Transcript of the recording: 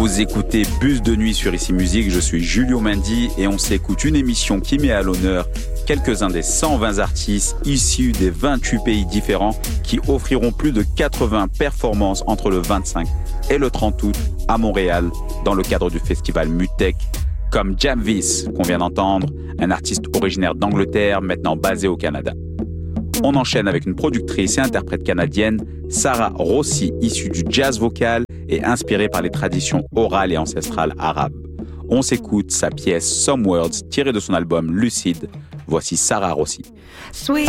Vous écoutez Bus de nuit sur Ici Musique, je suis Julio Mendy et on s'écoute une émission qui met à l'honneur quelques-uns des 120 artistes issus des 28 pays différents qui offriront plus de 80 performances entre le 25 et le 30 août à Montréal dans le cadre du festival Mutech, comme Jamvis qu'on vient d'entendre, un artiste originaire d'Angleterre maintenant basé au Canada. On enchaîne avec une productrice et interprète canadienne, Sarah Rossi, issue du jazz vocal et inspirée par les traditions orales et ancestrales arabes. On s'écoute sa pièce Some Words tirée de son album Lucide. Voici Sarah Rossi. Sweet